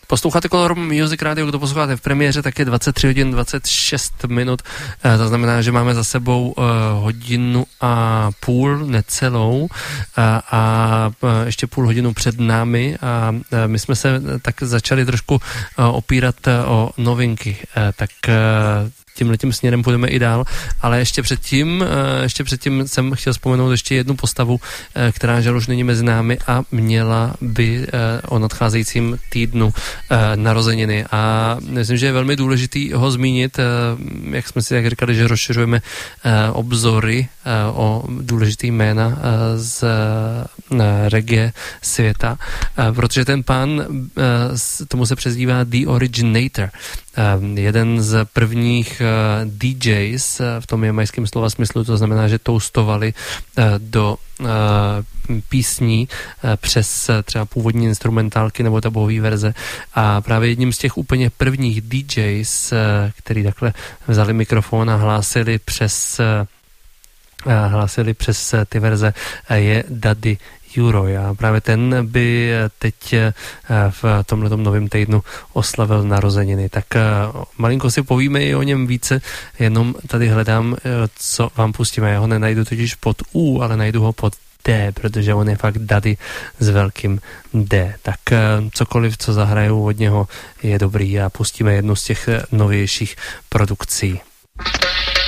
Posloucháte Color Music Radio, kdo posloucháte v premiéře, tak je 23 hodin 26 minut, to znamená, že máme za sebou hodinu a půl, necelou, a ještě půl hodinu před námi a my jsme se tak začali trošku opírat o novinky, tak tímhletím směrem půjdeme i dál, ale ještě předtím jsem chtěl vzpomenout ještě jednu postavu, která žel už není mezi námi a měla by o nadcházejícím týdnu narozeniny a myslím, že je velmi důležitý ho zmínit, jak jsme si jak říkali, že rozšiřujeme obzory o důležitý jména z reggae světa, protože ten pán, tomu se přezdívá The Originator, jeden z prvních DJs v tom jamajském slova smyslu, to znamená, že toastovali do písní přes třeba původní instrumentálky nebo tabové verze a právě jedním z těch úplně prvních DJs, který takhle vzali mikrofon a hlásili přes ty verze, je Daddy Uroi a právě ten by teď v tomhletom novém týdnu oslavil narozeniny. Tak malinko si povíme i o něm více, jenom tady hledám, co vám pustíme. Já ho nenajdu totiž pod U, ale najdu ho pod D, protože on je fakt Daddy s velkým D. Tak cokoliv, co zahrajou od něho, je dobrý a pustíme jednu z těch novějších produkcí.